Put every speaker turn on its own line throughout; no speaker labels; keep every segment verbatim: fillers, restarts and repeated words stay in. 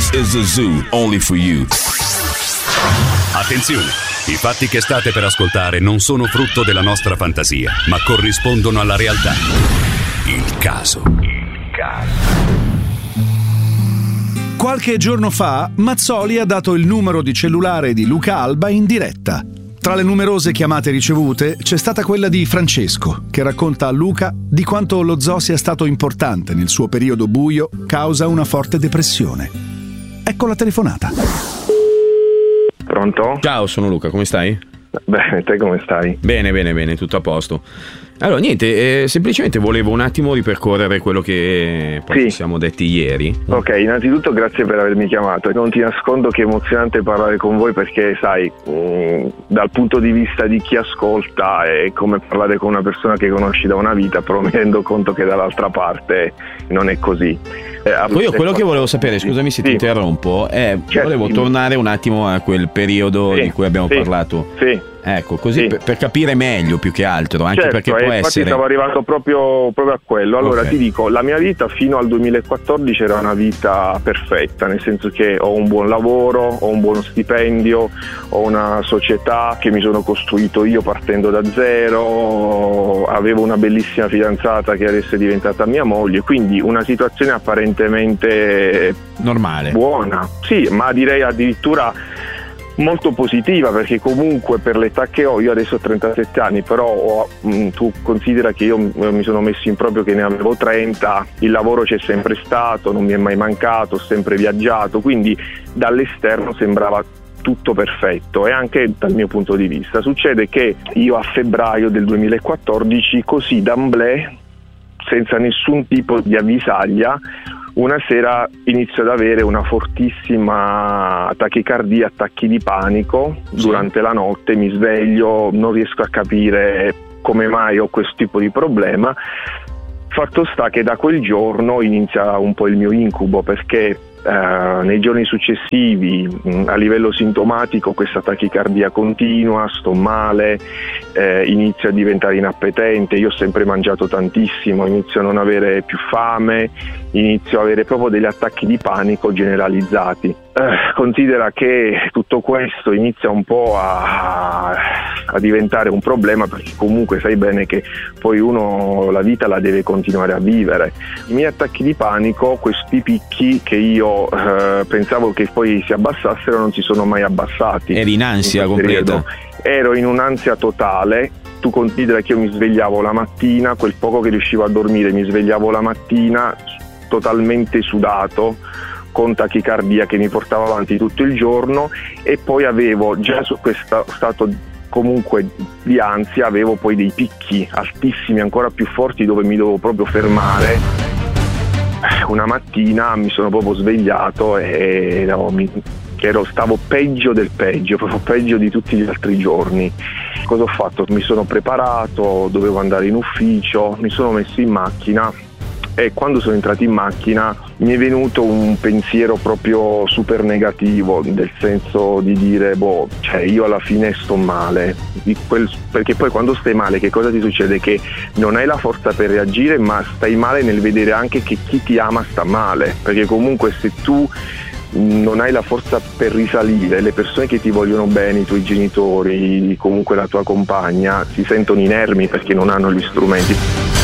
This is a zoo only for you.
Attenzione! I fatti che state per ascoltare non sono frutto della nostra fantasia, ma corrispondono alla realtà. Il caso. Il caso.
Qualche giorno fa, Mazzoli ha dato il numero di cellulare di Luca Alba in diretta. Tra le numerose chiamate ricevute c'è stata quella di Francesco, che racconta a Luca di quanto lo zoo sia stato importante nel suo periodo buio causa una forte depressione. Ecco la telefonata.
Pronto?
Ciao, sono Luca, come stai?
Bene, te come stai?
Bene, bene, bene, tutto a posto. Allora, niente, eh, semplicemente volevo un attimo ripercorrere quello che poi
sì.
ci siamo detti ieri.
Ok, innanzitutto grazie per avermi chiamato. Non ti nascondo che è emozionante parlare con voi perché, sai, mh, dal punto di vista di chi ascolta è come parlare con una persona che conosci da una vita, però mi rendo conto che dall'altra parte non è così.
Eh, io quello che volevo sapere, scusami se sì. ti interrompo, è certo, volevo sì. tornare un attimo a quel periodo sì. di cui abbiamo sì. parlato.
Sì.
Ecco, così
sì.
per, per capire meglio più che altro, anche
certo,
perché può
infatti
essere.
Stavo arrivando proprio, proprio a quello. Allora
okay.
ti dico, la mia vita fino al duemilaquattordici era una vita perfetta, nel senso che ho un buon lavoro, ho un buono stipendio, ho una società che mi sono costruito io partendo da zero, avevo una bellissima fidanzata che adesso è diventata mia moglie, quindi una situazione apparentemente
normale,
buona, sì, ma direi addirittura molto positiva, perché comunque per l'età che ho, io adesso ho trentasette anni, però ho, mh, tu considera che io mi sono messo in proprio che ne avevo trenta, il lavoro c'è sempre stato, non mi è mai mancato, ho sempre viaggiato, quindi dall'esterno sembrava tutto perfetto, e anche dal mio punto di vista. Succede che io a febbraio del duemilaquattordici, così d'amblè, senza nessun tipo di avvisaglia, una sera inizio ad avere una fortissima tachicardia, attacchi di panico durante sì. la notte, mi sveglio, non riesco a capire come mai ho questo tipo di problema. Fatto sta che da quel giorno inizia un po' il mio incubo, perché Uh, nei giorni successivi mh, a livello sintomatico questa tachicardia continua, sto male, eh, inizio a diventare inappetente, io ho sempre mangiato tantissimo, inizio a non avere più fame, inizio a avere proprio degli attacchi di panico generalizzati. Uh, considera che tutto questo inizia un po' a, a diventare un problema, perché comunque sai bene che poi uno la vita la deve continuare a vivere. I miei attacchi di panico, questi picchi che io Uh, pensavo che poi si abbassassero, non si sono mai abbassati.
Eri in ansia in completa?
Ero in un'ansia totale. Tu considera che io mi svegliavo la mattina, quel poco che riuscivo a dormire, mi svegliavo la mattina totalmente sudato, con tachicardia che mi portava avanti tutto il giorno, e poi avevo già su questo stato comunque di ansia, avevo poi dei picchi altissimi, ancora più forti, dove mi dovevo proprio fermare. Una mattina mi sono proprio svegliato e no, mi, ero, stavo peggio del peggio, proprio peggio di tutti gli altri giorni. Cosa ho fatto? Mi sono preparato, dovevo andare in ufficio, mi sono messo in macchina, e quando sono entrato in macchina mi è venuto un pensiero proprio super negativo, nel senso di dire boh, cioè io alla fine sto male, di quel, perché poi quando stai male che cosa ti succede? Che non hai la forza per reagire, ma stai male nel vedere anche che chi ti ama sta male, perché comunque se tu non hai la forza per risalire, le persone che ti vogliono bene, i tuoi genitori, comunque la tua compagna, si sentono inermi perché non hanno gli strumenti.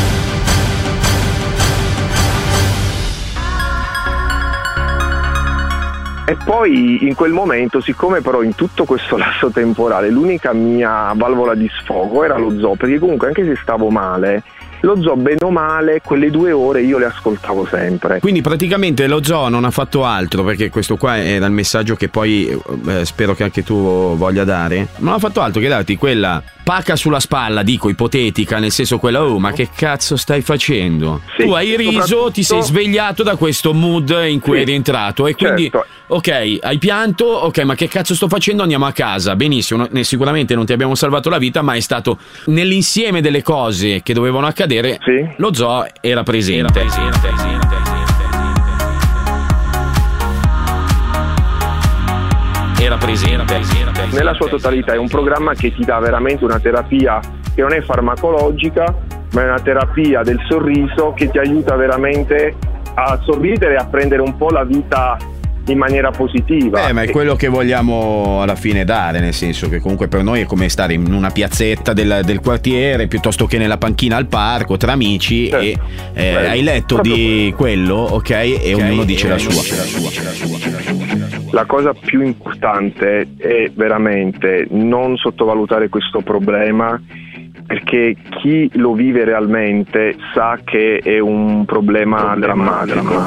E poi in quel momento, siccome però in tutto questo lasso temporale l'unica mia valvola di sfogo era lo zoo, perché comunque anche se stavo male, lo zoo bene o male quelle due ore io le ascoltavo sempre.
Quindi praticamente lo zoo non ha fatto altro, perché questo qua era il messaggio che poi eh, spero che anche tu voglia dare, non ha fatto altro che darti quella pacca sulla spalla, dico ipotetica, nel senso quella oh ma che cazzo stai facendo? Sì, tu hai riso, ti sei svegliato da questo mood in cui sì, eri entrato, e quindi certo. Ok, hai pianto, ok, ma che cazzo sto facendo? Andiamo a casa. Benissimo, no, sicuramente non ti abbiamo salvato la vita, ma è stato nell'insieme delle cose che dovevano accadere, sì. Lo zoo era presente. Era presente, presente, era presente, era presente.
Nella sua totalità è un programma che ti dà veramente una terapia che non è farmacologica, ma è una terapia del sorriso che ti aiuta veramente a sorridere e a prendere un po' la vita in maniera positiva.
Beh, ma è quello che vogliamo alla fine dare, nel senso che comunque per noi è come stare in una piazzetta del, del quartiere piuttosto che nella panchina al parco tra amici, certo. E eh, hai letto proprio di quello, ok, e okay, ognuno dice e la sua. Dice la sua.
La cosa più importante è veramente non sottovalutare questo problema, perché chi lo vive realmente sa che è un problema, problema drammatico.